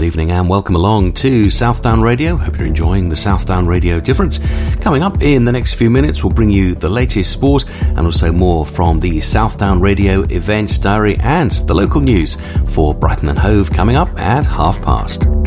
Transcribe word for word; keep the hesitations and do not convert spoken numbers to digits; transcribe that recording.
evening and welcome along to Southdown Radio. Hope you're enjoying the Southdown Radio Difference. Coming up in the next few minutes, we'll bring you the latest sport and also more from the Southdown Radio events diary and the local news for Brighton and Hove coming up at half past.